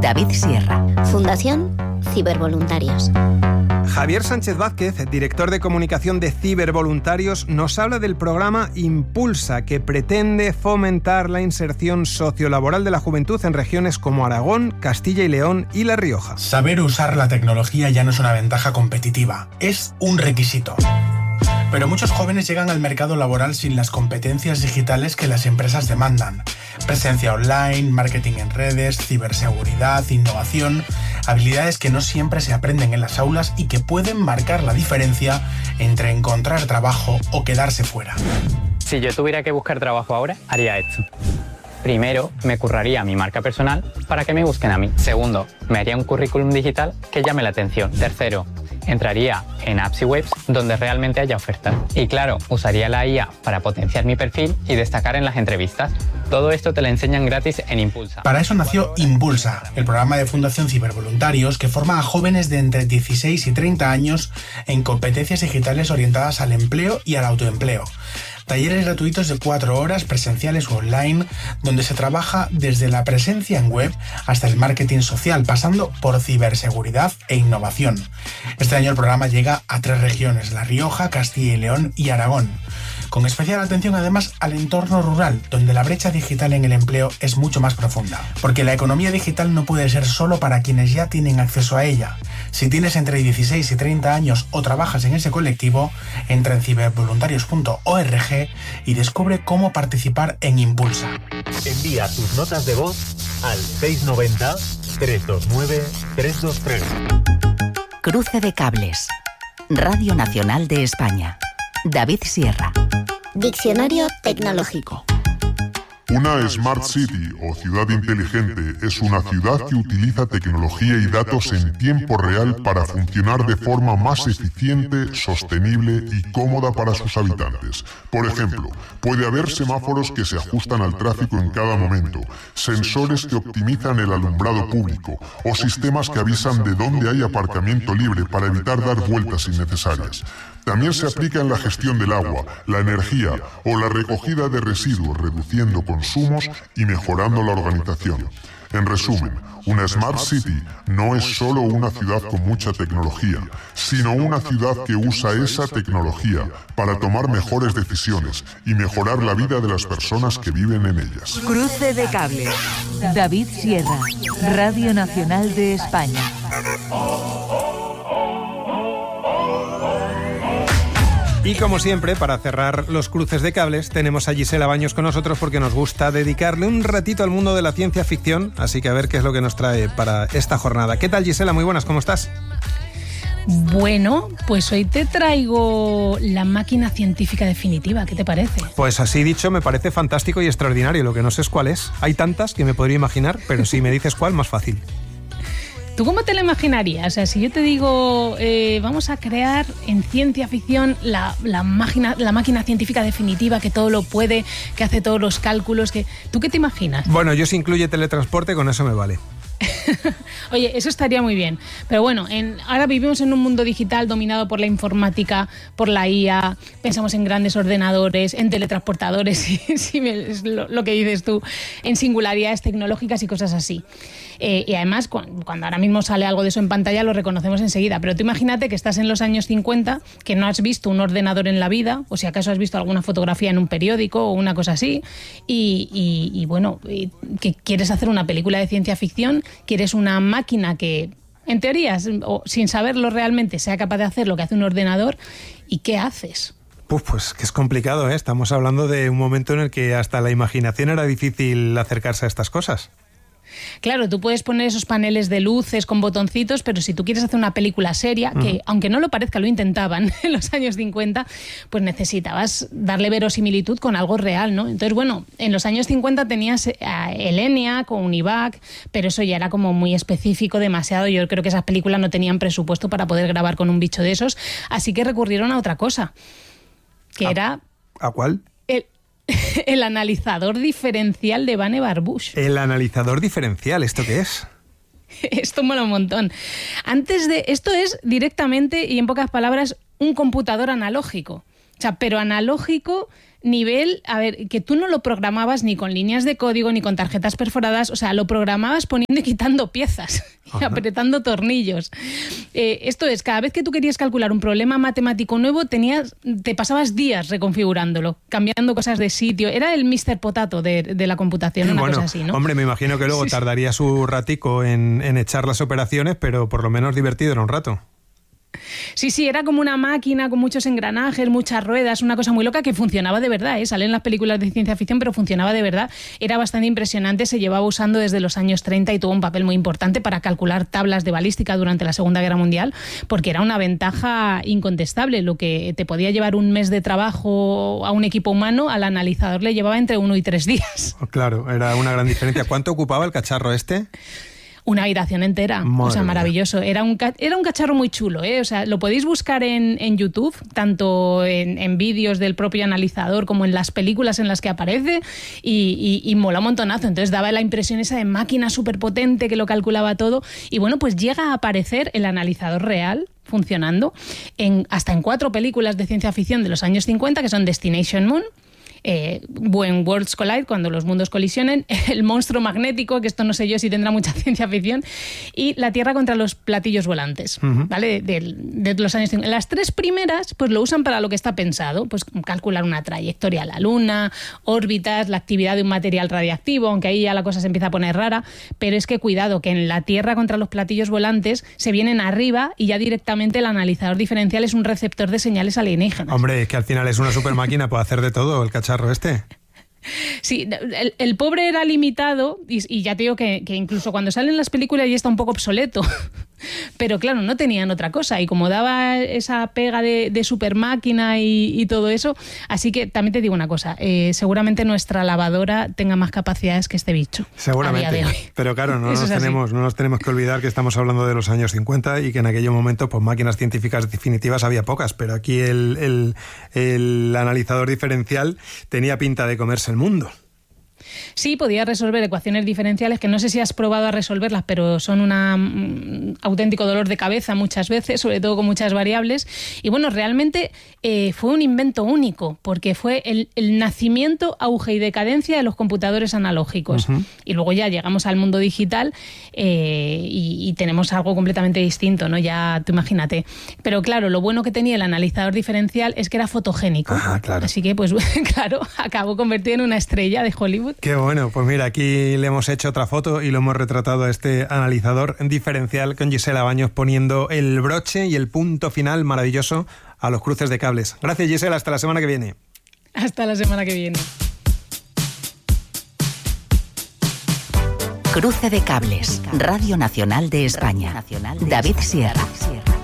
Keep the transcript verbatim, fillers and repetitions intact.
David Sierra. Fundación Cibervoluntarios. Javier Sánchez Vázquez, director de comunicación de Cibervoluntarios, nos habla del programa Impulsa, que pretende fomentar la inserción sociolaboral de la juventud en regiones como Aragón, Castilla y León y La Rioja. Saber usar la tecnología ya no es una ventaja competitiva, es un requisito. Pero muchos jóvenes llegan al mercado laboral sin las competencias digitales que las empresas demandan. Presencia online, marketing en redes, ciberseguridad, innovación, habilidades que no siempre se aprenden en las aulas y que pueden marcar la diferencia entre encontrar trabajo o quedarse fuera. Si yo tuviera que buscar trabajo ahora, haría esto. Primero, me curraría mi marca personal para que me busquen a mí. Segundo, me haría un currículum digital que llame la atención. Tercero, entraría en apps y webs donde realmente haya ofertas. Y claro, usaría la I A para potenciar mi perfil y destacar en las entrevistas. Todo esto te lo enseñan gratis en Impulsa. Para eso nació Impulsa, el programa de Fundación Cibervoluntarios que forma a jóvenes de entre dieciséis y treinta años en competencias digitales orientadas al empleo y al autoempleo. Talleres gratuitos de cuatro horas, presenciales o online, donde se trabaja desde la presencia en web hasta el marketing social, pasando por ciberseguridad e innovación. Este año el programa llega a tres regiones: La Rioja, Castilla y León y Aragón. Con especial atención además al entorno rural, donde la brecha digital en el empleo es mucho más profunda. Porque la economía digital no puede ser solo para quienes ya tienen acceso a ella. Si tienes entre dieciséis y treinta años o trabajas en ese colectivo, entra en cibervoluntarios punto org y descubre cómo participar en Impulsa. Envía tus notas de voz al seis nueve cero, tres dos nueve, tres dos tres. Cruce de cables. Radio Nacional de España. David Sierra. Diccionario tecnológico. Una Smart City o ciudad inteligente es una ciudad que utiliza tecnología y datos en tiempo real para funcionar de forma más eficiente, sostenible y cómoda para sus habitantes. Por ejemplo, puede haber semáforos que se ajustan al tráfico en cada momento, sensores que optimizan el alumbrado público o sistemas que avisan de dónde hay aparcamiento libre para evitar dar vueltas innecesarias. También se aplica en la gestión del agua, la energía o la recogida de residuos, reduciendo consumos y mejorando la organización. En resumen, una Smart City no es solo una ciudad con mucha tecnología, sino una ciudad que usa esa tecnología para tomar mejores decisiones y mejorar la vida de las personas que viven en ellas. Cruce de cables. David Sierra, Radio Nacional de España. Y como siempre, para cerrar los cruces de cables, tenemos a Gisela Baños con nosotros porque nos gusta dedicarle un ratito al mundo de la ciencia ficción, así que a ver qué es lo que nos trae para esta jornada. ¿Qué tal, Gisela? Muy buenas, ¿cómo estás? Bueno, pues hoy te traigo la máquina científica definitiva, ¿qué te parece? Pues así dicho, me parece fantástico y extraordinario, lo que no sé es cuál es. Hay tantas que me podría imaginar, pero si me dices cuál, más fácil. ¿Tú cómo te la imaginarías? O sea, si yo te digo, eh, vamos a crear en ciencia ficción la, la, máquina, la máquina científica definitiva que todo lo puede, que hace todos los cálculos, que ¿tú qué te imaginas? Bueno, yo si incluye teletransporte, con eso me vale. Oye, eso estaría muy bien. Pero bueno, en, ahora vivimos en un mundo digital dominado por la informática, por la I A, pensamos en grandes ordenadores, en teletransportadores, si, si me, es lo, lo que dices tú, en singularidades tecnológicas y cosas así. Eh, y además, cuando, cuando ahora mismo sale algo de eso en pantalla, lo reconocemos enseguida. Pero tú imagínate que estás en los años cincuenta, que no has visto un ordenador en la vida, o si acaso has visto alguna fotografía en un periódico o una cosa así, y, y, y bueno, y, que quieres hacer una película de ciencia ficción, quieres una máquina que, en teoría, o sin saberlo realmente, sea capaz de hacer lo que hace un ordenador, ¿y qué haces? Pues, pues que es complicado, ¿eh? Estamos hablando de un momento en el que hasta la imaginación era difícil acercarse a estas cosas. Claro, tú puedes poner esos paneles de luces con botoncitos, pero si tú quieres hacer una película seria, uh-huh. que aunque no lo parezca, lo intentaban en los años cincuenta, pues necesitabas darle verosimilitud con algo real, ¿no? Entonces, bueno, en los años cincuenta tenías a ELENIAC o UNIVAC, pero eso ya era como muy específico, demasiado. Yo creo que esas películas no tenían presupuesto para poder grabar con un bicho de esos, así que recurrieron a otra cosa, que ¿A, era... ¿A cuál? El, el analizador diferencial de Vannevar Bush. El analizador diferencial, ¿esto qué es? Esto mola un montón. Antes de esto es directamente y en pocas palabras un computador analógico. O sea, pero analógico nivel, a ver, que tú no lo programabas ni con líneas de código, ni con tarjetas perforadas, o sea, lo programabas poniendo y quitando piezas y apretando tornillos. Eh, esto es, cada vez que tú querías calcular un problema matemático nuevo, tenías, te pasabas días reconfigurándolo, cambiando cosas de sitio. Era el míster Potato de, de la computación, una bueno, cosa así, ¿no? Hombre, me imagino que luego sí, tardaría su ratico en, en echar las operaciones, pero por lo menos divertido era un rato. Sí, sí, era como una máquina con muchos engranajes, muchas ruedas, una cosa muy loca que funcionaba de verdad, ¿eh? Salen las películas de ciencia ficción, pero funcionaba de verdad. Era bastante impresionante, se llevaba usando desde los años treinta y tuvo un papel muy importante para calcular tablas de balística durante la Segunda Guerra Mundial, porque era una ventaja incontestable. Lo que te podía llevar un mes de trabajo a un equipo humano, al analizador le llevaba entre uno y tres días. Claro, era una gran diferencia. ¿Cuánto ocupaba el cacharro este? Una habitación entera, Madre o sea, maravilloso. Era un, era un cacharro muy chulo, ¿eh? O sea, lo podéis buscar en, en YouTube, tanto en, en vídeos del propio analizador como en las películas en las que aparece, y, y, y mola un montonazo. Entonces daba la impresión esa de máquina súper potente que lo calculaba todo. Y bueno, pues llega a aparecer el analizador real funcionando en, hasta en cuatro películas de ciencia ficción de los años cincuenta, que son Destination Moon, Eh, When Worlds Collide, cuando los mundos colisionen, El monstruo magnético, que esto no sé yo si tendrá mucha ciencia ficción, y La Tierra contra los platillos volantes, uh-huh. ¿vale? De, de, de los años cincuenta. Las tres primeras pues lo usan para lo que está pensado, pues calcular una trayectoria a la Luna, órbitas, la actividad de un material radiactivo, aunque ahí ya la cosa se empieza a poner rara, pero es que cuidado, que en La Tierra contra los platillos volantes se vienen arriba y ya directamente el analizador diferencial es un receptor de señales alienígenas. Hombre, es que al final es una super máquina, puede hacer de todo el cacharro este. Sí, el, el pobre era limitado y, y ya te digo que, que incluso cuando salen las películas ya está un poco obsoleto. Pero claro, no tenían otra cosa y como daba esa pega de, de super máquina y, y todo eso, así que también te digo una cosa, eh, seguramente nuestra lavadora tenga más capacidades que este bicho. Seguramente, a día de hoy. Pero claro, no nos, tenemos, no nos tenemos que olvidar que estamos hablando de los años cincuenta y que en aquel momento pues máquinas científicas definitivas había pocas, pero aquí el, el, el analizador diferencial tenía pinta de comerse el mundo. Sí, podía resolver ecuaciones diferenciales que no sé si has probado a resolverlas, pero son un auténtico dolor de cabeza muchas veces, sobre todo con muchas variables. Y bueno, realmente eh, fue un invento único, porque fue el, el nacimiento, auge y decadencia de los computadores analógicos. Uh-huh. Y luego ya llegamos al mundo digital eh, y, y tenemos algo completamente distinto, ¿no? Ya tú imagínate. Pero claro, lo bueno que tenía el analizador diferencial es que era fotogénico. Ajá, claro. Así que, pues claro, acabó convertido en una estrella de Hollywood. Qué bueno, pues mira, aquí le hemos hecho otra foto y lo hemos retratado a este analizador diferencial con Gisela Baños poniendo el broche y el punto final maravilloso a los cruces de cables. Gracias, Gisela, hasta la semana que viene. Hasta la semana que viene. Cruce de cables, Radio Nacional de España. David Sierra.